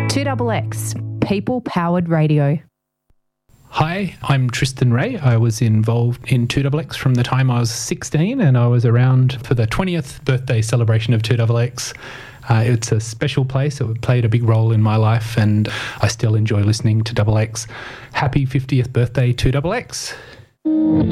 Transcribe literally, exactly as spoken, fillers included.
two X X, people-powered radio. Hi, I'm Tristan Ray. I was involved in two X X from the time I was sixteen, and I was around for the twentieth birthday celebration of two X X. Uh, it's a special place. It played a big role in my life, and I still enjoy listening to X X. Happy fiftieth birthday, two X X.